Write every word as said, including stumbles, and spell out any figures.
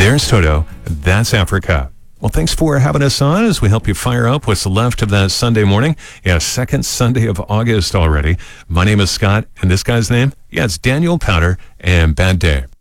There's Toto. That's Africa. Well, thanks for having us on as we help you fire up what's left of that Sunday morning. Yeah, second Sunday of August already. My name is Scott, and this guy's name? Yeah, it's Daniel Powder and Bad Day.